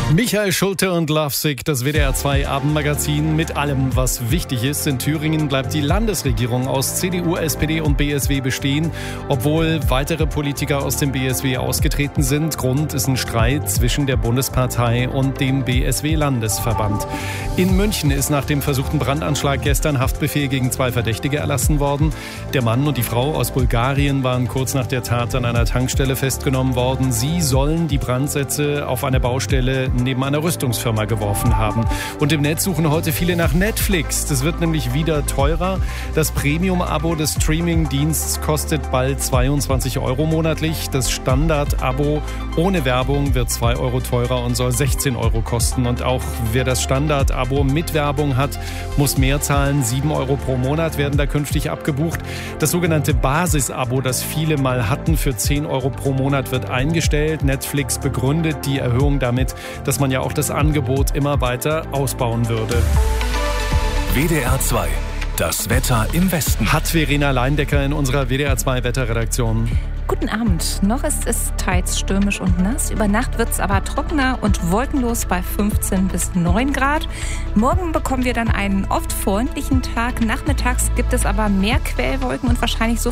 Michael Schulte und Lovesick, das WDR 2 Abendmagazin mit allem, was wichtig ist. In Thüringen bleibt die Landesregierung aus CDU, SPD und BSW bestehen, obwohl weitere Politiker aus dem BSW ausgetreten sind. Grund ist ein Streit zwischen der Bundespartei und dem BSW-Landesverband. In München ist nach dem versuchten Brandanschlag gestern Haftbefehl gegen 2 Verdächtige erlassen worden. Der Mann und die Frau aus Bulgarien waren kurz nach der Tat an einer Tankstelle festgenommen worden. Sie sollen die Brandsätze auf einer Baustelle neben einer Rüstungsfirma geworfen haben. Und im Netz suchen heute viele nach Netflix. Das wird nämlich wieder teurer. Das Premium-Abo des Streaming-Diensts kostet bald 22 € monatlich. Das Standard-Abo ohne Werbung wird 2 € teurer und soll 16 € kosten. Und auch wer das Standard-Abo mit Werbung hat, muss mehr zahlen. 7 € pro Monat werden da künftig abgebucht. Das sogenannte Basis-Abo, das viele mal hatten, für 10 € pro Monat wird eingestellt. Netflix begründet die Erhöhung damit, dass man ja auch das Angebot immer weiter ausbauen würde. WDR 2, das Wetter im Westen. Hat Verena Leindecker in unserer WDR 2 Wetterredaktion. Guten Abend. Noch ist es teils stürmisch und nass. Über Nacht wird es aber trockener und wolkenlos bei 15 bis 9 Grad. Morgen bekommen wir dann einen oft freundlichen Tag. Nachmittags gibt es aber mehr Quellwolken und wahrscheinlich so